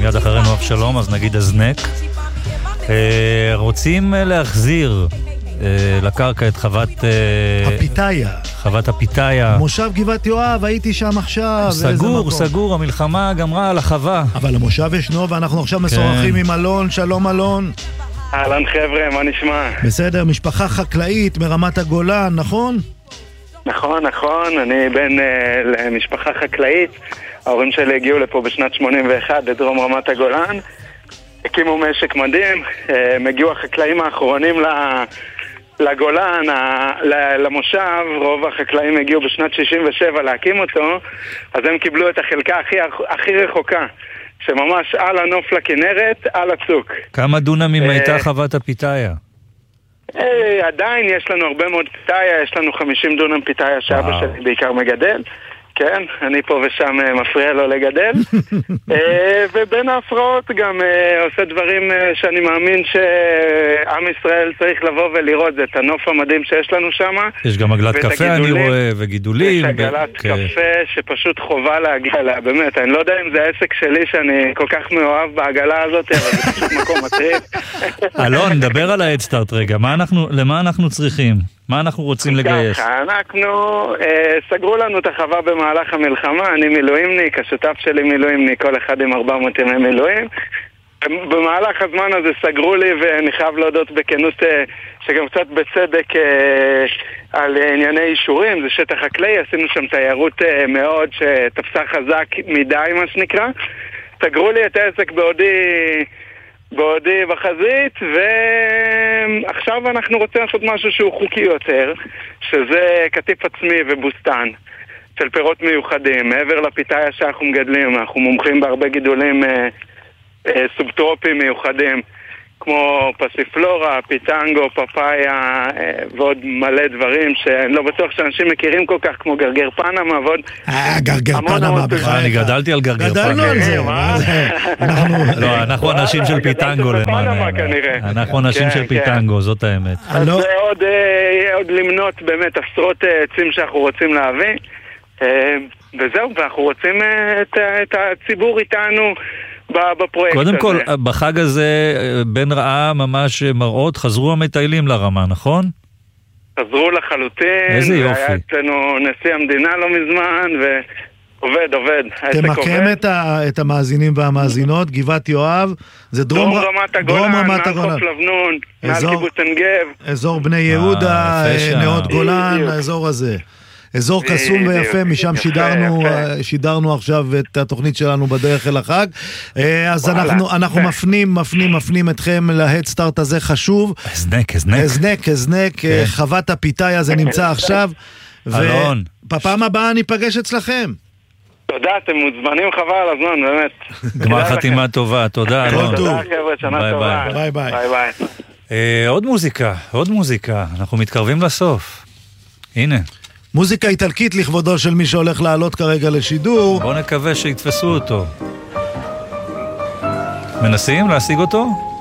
מיד אחרינו אבשלום, אז נגיד הזנק. רוצים להחזיר לקרקע את חוות הפיתאיה. חוות הפיתאיה. מושב גבעת יואב, הייתי שם עכשיו. סגור, המלחמה גמרה על החווה. אבל המושב ישנו, ואנחנו עכשיו משוחחים עם אלון. שלום אלון. אהלן חבר'ה, מה נשמע? בסדר, משפחה חקלאית מרמת הגולן, נכון? נכון, אני בן למשפחה חקלאית. ההורים שלי הגיעו לפה בשנת 81 לדרום רמת הגולן. הקימו משק מדהים, הם הגיעו החקלאים האחרונים לגולן, למושב. רוב החקלאים הגיעו בשנת 67 להקים אותו, אז הם קיבלו את החלקה הכי רחוקה, שממש על הנוף לכנרת, על הצוק. כמה דונמים הייתה חוות הפיתאיה? עדיין יש לנו הרבה מאוד פיתאיה, יש לנו 50 דונם פיתאיה שאבא שלי בעיקר מגדל. כן, אני פה ושם מפריע לו לגדל. ובין ההפרעות גם עושה דברים שאני מאמין שעם ישראל צריך לבוא ולראות. זה את הנוף המדהים שיש לנו שם. יש גם עגלת קפה אני רואה, וגידולים. יש עגלת קפה שפשוט חובה להגיע אליה, באמת. אני לא יודע אם זה העסק שלי שאני כל כך מאוהב בעגלה הזאת, אבל זה פשוט מקום מטריד. אלון, נדבר על ההדסטארט רגע. למה אנחנו צריכים? מה אנחנו רוצים לגייס? אנחנו, סגרו לנו את החווה במהלך המלחמה. אני מילואימניק, השותף שלי מילואימניק, כל אחד עם 400 ימי מילואים. במהלך הזמן הזה סגרו לי, ואני חייב להודות בכנות שגם קצת בצדק על ענייני אישורים. זה שטח חקלאי, עשינו שם תיירות מאוד שתפסה חזק מדי, מה שנקרא. סגרו לי את העסק בעודי בחזית, ועכשיו אנחנו רוצים לעשות משהו שהוא חוקי יותר, שזה כתיף עצמי ובוסטן של פירות מיוחדים. מעבר לפיתאיה שאנחנו מגדלים, אנחנו מומחים בהרבה גידולים סובטרופיים מיוחדים, כמו פסיפלורה, פיטנגו, פפאיה ועוד מלא דברים שאני לא בטוח שאנשים מכירים כל כך, כמו גרגר פנמה ועוד גרגר פנמה בכלל. אני גדלתי על גרגר פנמה. גדלנו על זה. לא, אנחנו אנשים של פיטנגו למעלה. אנחנו אנשים של פיטנגו, זאת האמת. אז עוד למנות באמת עשרות עצים שאנחנו רוצים להביא, וזהו, ואנחנו רוצים את הציבור איתנו בפרויקט הזה. קודם כל, בחג הזה בן ראה ממש מראות, חזרו המטיילים לרמה, נכון? חזרו לחלוטין. איזה יופי. היה אצלנו נשיא המדינה לא מזמן, ועובד. תמקם את המאזינים והמאזינות. גבעת יואב, זה דרום רמת הגולן, מעל חוף לבנון, מעל קיבוץ עין גב. אזור בני יהודה, נאות גולן, האזור הזה. אזור קסום ויפה, משם שידרנו עכשיו את התוכנית שלנו בדרך אל החג. אז אנחנו מפנים אתכם להדסטארט הזה חשוב. הזנק, חוות הפיתאיה זה נמצא עכשיו. אלון. בפעם הבאה ניפגש אצלכם. תודה, אתם מוזמנים חבל על הזמן, באמת. גמר חתימה טובה, תודה אלון. תודה חבר'ה, שנה טובה. ביי. עוד מוזיקה, אנחנו מתקרבים לסוף. הנה. מוזיקה איטלקית לכבודו של מי שהולך לעלות כרגע לשידור. בוא נקווה שיתפסו אותו. מנסים להשיג אותו?